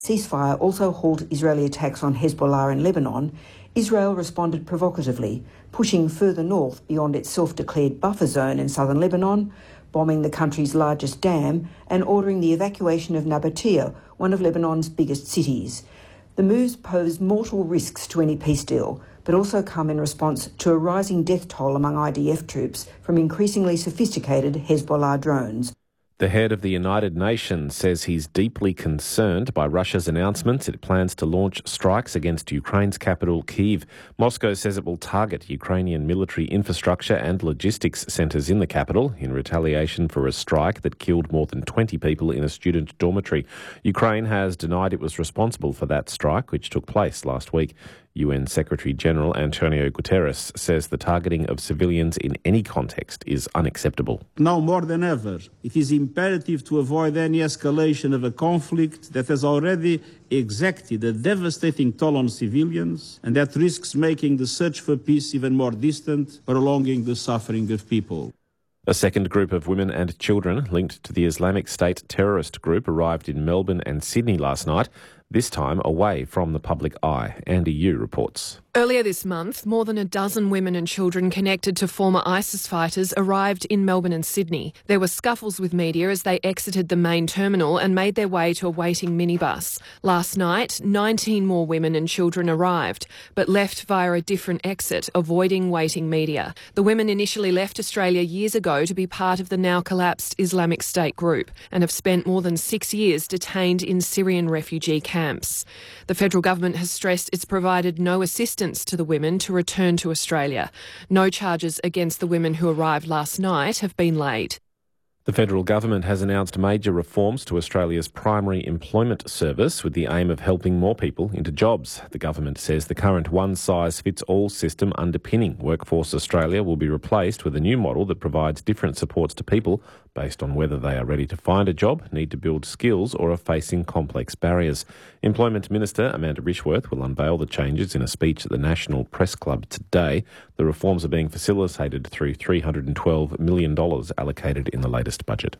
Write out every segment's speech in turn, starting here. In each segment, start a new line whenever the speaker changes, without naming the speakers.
Ceasefire also halted Israeli attacks on Hezbollah in Lebanon. Israel responded provocatively, pushing further north beyond its self-declared buffer zone in southern Lebanon, bombing the country's largest dam and ordering the evacuation of Nabatea, one of Lebanon's biggest cities. The moves pose mortal risks to any peace deal, but also come in response to a rising death toll among IDF troops from increasingly sophisticated Hezbollah drones.
The head of the United Nations says he's deeply concerned by Russia's announcements it plans to launch strikes against Ukraine's capital, Kyiv. Moscow says it will target Ukrainian military infrastructure and logistics centres in the capital in retaliation for a strike that killed more than 20 people in a student dormitory. Ukraine has denied it was responsible for that strike, which took place last week. UN Secretary-General Antonio Guterres says the targeting of civilians in any context is unacceptable.
Now more than ever, it is imperative to avoid any escalation of a conflict that has already exacted a devastating toll on civilians and that risks making the search for peace even more distant, prolonging the suffering of people.
A second group of women and children linked to the Islamic State terrorist group arrived in Melbourne and Sydney last night, this time away from the public eye. Andy Yu reports.
Earlier this month, more than a dozen women and children connected to former ISIS fighters arrived in Melbourne and Sydney. There were scuffles with media as they exited the main terminal and made their way to a waiting minibus. Last night, 19 more women and children arrived, but left via a different exit, avoiding waiting media. The women initially left Australia years ago to be part of the now collapsed Islamic State group and have spent more than 6 years detained in Syrian refugee camps. The federal government has stressed it's provided no assistance to the women to return to Australia. No charges against the women who arrived last night have been laid.
The federal government has announced major reforms to Australia's primary employment service with the aim of helping more people into jobs. The government says the current one-size-fits-all system underpinning Workforce Australia will be replaced with a new model that provides different supports to people based on whether they are ready to find a job, need to build skills or are facing complex barriers. Employment Minister Amanda Rishworth will unveil the changes in a speech at the National Press Club today. The reforms are being facilitated through $312 million allocated in the latest budget.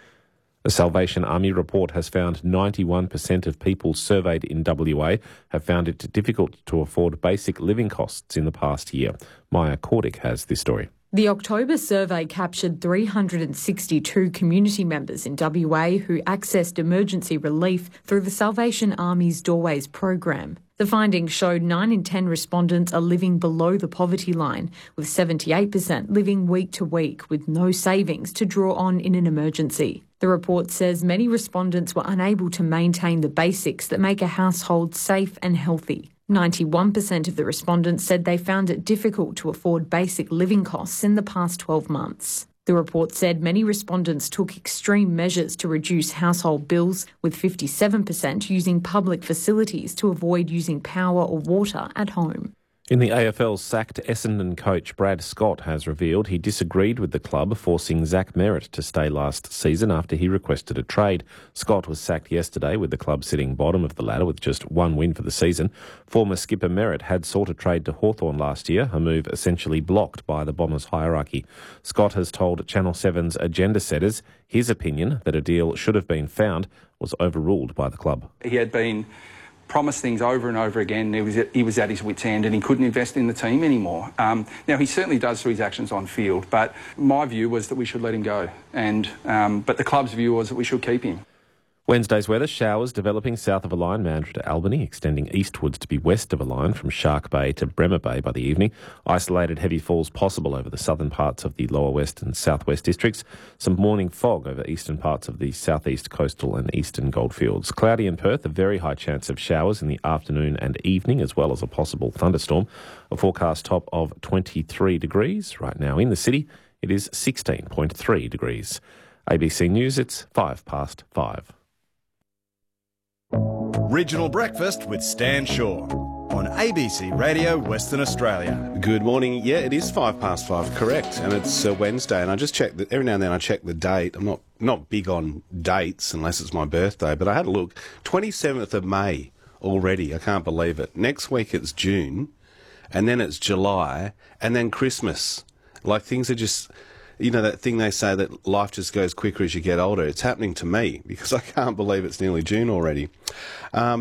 A Salvation Army report has found 91% of people surveyed in WA have found it difficult to afford basic living costs in the past year. Maya Cordick has this story.
The October survey captured 362 community members in WA who accessed emergency relief through the Salvation Army's Doorways program. The findings showed 9 in 10 respondents are living below the poverty line, with 78% living week to week with no savings to draw on in an emergency. The report says many respondents were unable to maintain the basics that make a household safe and healthy. 91% of the respondents said they found it difficult to afford basic living costs in the past 12 months. The report said many respondents took extreme measures to reduce household bills, with 57% using public facilities to avoid using power or water at home.
In the AFL, sacked Essendon coach Brad Scott has revealed he disagreed with the club forcing Zach Merritt to stay last season after he requested a trade. Scott was sacked yesterday with the club sitting bottom of the ladder with just one win for the season. Former skipper Merritt had sought a trade to Hawthorn last year, a move essentially blocked by the Bombers hierarchy. Scott has told Channel 7's Agenda Setters his opinion that a deal should have been found was overruled by the club.
He had been promised things over and over again. He was at his wit's end and he couldn't invest in the team anymore. Now, he certainly does through his actions on field, but my view was that we should let him go. But the club's view was that we should keep him.
Wednesday's weather, showers developing south of a line, Mandurah to Albany, extending eastwards to be west of a line from Shark Bay to Bremer Bay by the evening. Isolated heavy falls possible over the southern parts of the lower west and southwest districts. Some morning fog over eastern parts of the southeast coastal and eastern goldfields. Cloudy in Perth, a very high chance of showers in the afternoon and evening, as well as a possible thunderstorm. A forecast top of 23 degrees. Right now in the city, it is 16.3 degrees. ABC News, it's 5:05.
Regional Breakfast with Stan Shaw on ABC Radio Western Australia.
Good morning. Yeah, it is 5:05, correct, and it's Wednesday. And I just check that every now and then I check the date. I'm not big on dates unless it's my birthday, but I had a look. 27th of May already. I can't believe it. Next week it's June, and then it's July, and then Christmas. Like things are just. You know that thing they say that life just goes quicker as you get older? It's happening to me because I can't believe it's nearly June already.